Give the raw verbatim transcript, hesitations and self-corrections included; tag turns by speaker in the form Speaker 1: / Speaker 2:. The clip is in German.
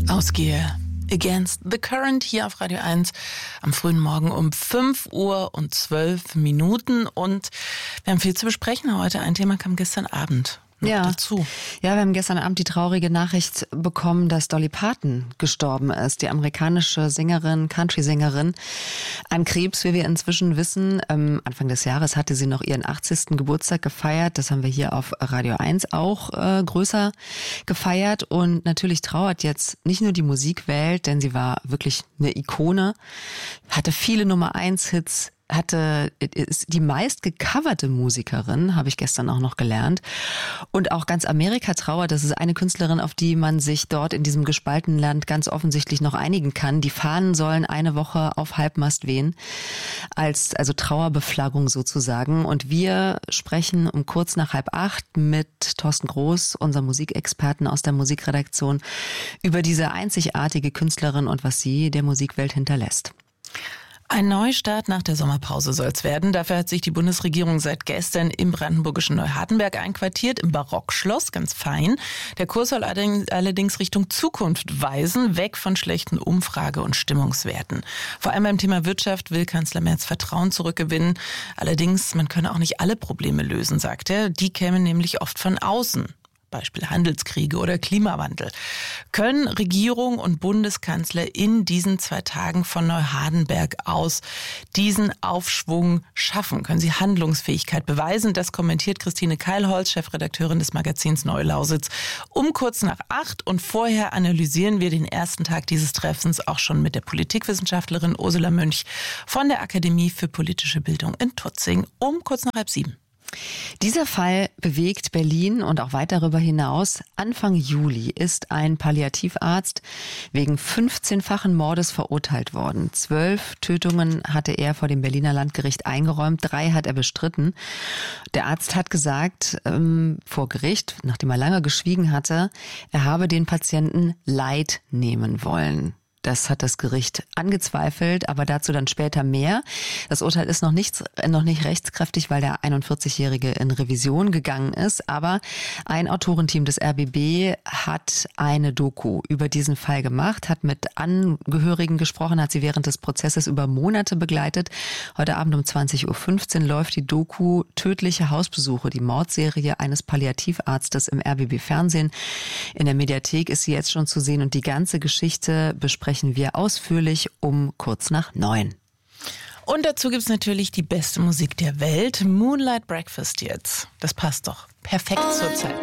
Speaker 1: Ausgehe Against the Current hier auf Radio eins am frühen Morgen um fünf Uhr und zwölf Minuten. Und wir haben viel zu besprechen heute. Ein Thema kam gestern Abend noch
Speaker 2: ja.
Speaker 1: dazu.
Speaker 2: Ja, wir haben gestern Abend die traurige Nachricht bekommen, dass Dolly Parton gestorben ist. Die amerikanische Sängerin, Country-Sängerin, an Krebs, wie wir inzwischen wissen. Ähm, Anfang des Jahres hatte sie noch ihren achtzigsten Geburtstag gefeiert. Das haben wir hier auf Radio eins auch äh, größer gefeiert. Und natürlich trauert jetzt nicht nur die Musikwelt, denn sie war wirklich eine Ikone, hatte viele Nummer eins Hits, hatte, ist die meist gecoverte Musikerin, habe ich gestern auch noch gelernt. Und auch ganz Amerika trauert. Das ist eine Künstlerin, auf die man sich dort in diesem gespaltenen Land ganz offensichtlich noch einigen kann. Die Fahnen sollen eine Woche auf Halbmast wehen, als also Trauerbeflaggung sozusagen. Und wir sprechen um kurz nach halb acht mit Thorsten Groß, unserem Musikexperten aus der Musikredaktion, über diese einzigartige Künstlerin und was sie der Musikwelt hinterlässt.
Speaker 1: Ein Neustart nach der Sommerpause soll es werden. Dafür hat sich die Bundesregierung seit gestern im brandenburgischen Neuhardenberg einquartiert, im Barockschloss, ganz fein. Der Kurs soll allerdings Richtung Zukunft weisen, weg von schlechten Umfrage- und Stimmungswerten. Vor allem beim Thema Wirtschaft will Kanzler Merz Vertrauen zurückgewinnen. Allerdings, man könne auch nicht alle Probleme lösen, sagt er. Die kämen nämlich oft von außen. Beispiel Handelskriege oder Klimawandel. Können Regierung und Bundeskanzler in diesen zwei Tagen von Neuhardenberg aus diesen Aufschwung schaffen? Können sie Handlungsfähigkeit beweisen? Das kommentiert Christine Keilholz, Chefredakteurin des Magazins Neue Lausitz, um kurz nach acht. Und vorher analysieren wir den ersten Tag dieses Treffens auch schon mit der Politikwissenschaftlerin Ursula Münch von der Akademie für politische Bildung in Tutzing um kurz nach halb sieben.
Speaker 2: Dieser Fall bewegt Berlin und auch weit darüber hinaus. Anfang Juli ist ein Palliativarzt wegen fünfzehnfachen Mordes verurteilt worden. Zwölf Tötungen hatte er vor dem Berliner Landgericht eingeräumt, drei hat er bestritten. Der Arzt hat gesagt, ähm, vor Gericht, nachdem er lange geschwiegen hatte, er habe den Patienten Leid nehmen wollen. Das hat das Gericht angezweifelt, aber dazu dann später mehr. Das Urteil ist noch nicht, noch nicht rechtskräftig, weil der einundvierzigjährige in Revision gegangen ist. Aber ein Autorenteam des R B B hat eine Doku über diesen Fall gemacht, hat mit Angehörigen gesprochen, hat sie während des Prozesses über Monate begleitet. Heute Abend um zwanzig Uhr fünfzehn läuft die Doku Tödliche Hausbesuche, die Mordserie eines Palliativarztes im R B B-Fernsehen. In der Mediathek ist sie jetzt schon zu sehen und die ganze Geschichte besprechen wir ausführlich um kurz nach neun.
Speaker 1: Und dazu gibt's natürlich die beste Musik der Welt, Moonlight Breakfast jetzt. Das passt doch perfekt zur Zeit.